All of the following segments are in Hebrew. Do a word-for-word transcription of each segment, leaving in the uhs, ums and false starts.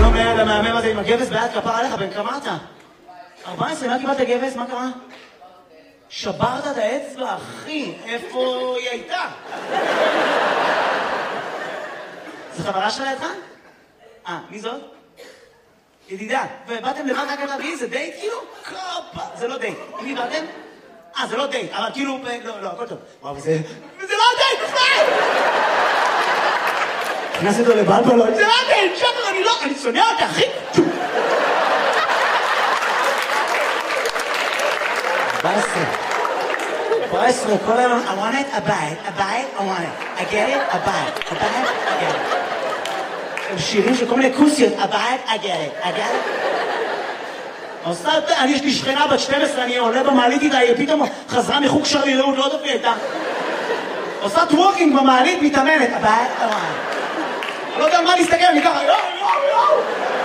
שלום לילד המהמם הזה עם הגבס ביד, כפרה עליך, בן כמה אתה? ארבע עשרה, מה קיבלת גבס? מה קרה? שברת את האצבע, אחי, איפה היא הייתה? זו חברה שלה לידך? אה, מי זאת? ידידה. ובאתם לבד רק להביא, זה דייט כאילו? קופה, זה לא דייט. עם מי באתם? אה, זה לא דייט, אבל כאילו, לא, לא, הכל טוב. וואו, זה... זה לא דייט, בכלל! נכנס אותו לבלבלות, זה לא דייט, שבר, אני לא... אני שונא אותה, אחי! ארבע עשרה. ארבע עשרה, כל היום, I want it, a bite, a bite, I want it. I get it, a bite, a bite, I get it. הם שירים של כל מיני כוסיות, a bite, I get it, I get it. עושה, אני יש לי שכנה בת שתים עשרה, אני עולה במעלית איתה, היא פתאום חזרה מחוג שרירות, לא תפריע איתה. עושה טוורקינג במעלית, מתאמנת, a bite, I want it. אני לא יודע מה להסתכל, אני ככה, יואו, יואו, יואו.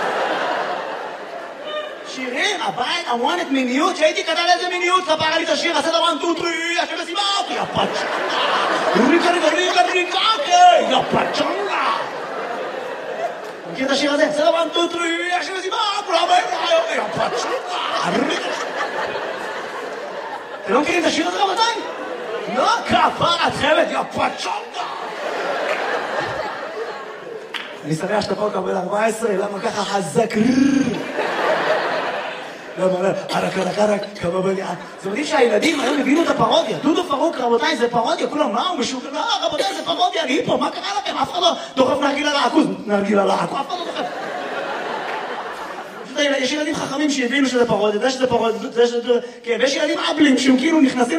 שירים, הבית, I want it מיניות, שהייתי כתב איזה מיניות, כפרה לי את השיר, עשה דבר one, two, three, השם לסיבה, יא פצ'נגה, ריקה, ריקה, ריקה, ריקה, יא פצ'נגה. מכיר את השיר הזה? עשה דבר one, two, three, השם לסיבה, כולם באים, יא פצ'נגה, ריקה. אתם לא מכירים את השיר הזה רבותיי? לא, כפרה, את חייבת, יא פצ'נגה. אני שמח שאתה פה קבל ארבע עשרה, למה ככה חזק? למה לא? ערק, ערק, ערק, כמה בגלל. זה מדהים שהילדים היום הבינו את הפרודיה. דודו פרוק, רבותיי, זה פרודיה. כולם, מה הוא משוק? לא, רבותיי, זה פרודיה. אני פה, מה קרה לכם? אף אחד לא דוחף נרגילה לעכוז. נרגילה לעכוז, אף אחד לא דוחף. יש ילדים חכמים שהבינו שזה פרודיה, זה שזה פרודיה, זה שזה... כן, ויש ילדים אבלים שהם כאילו נכנסים